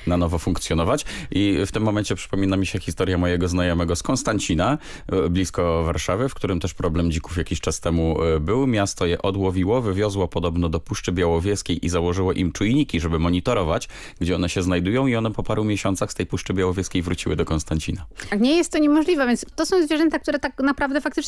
na nowo funkcjonować. I w tym momencie przypomina mi się historia mojego znajomego z Konstancina, blisko Warszawy, w którym też problem dzików jakiś czas temu był. Miasto je odłowiło, wywiozło podobno do Puszczy Białowieskiej i założyło im czujniki, żeby monitorować, gdzie one się znajdują i one po paru miesiącach z tej Puszczy Białowieskiej wróciły do Konstancina. Nie jest to niemożliwe, więc to są zwierzęta, które tak naprawdę faktycznie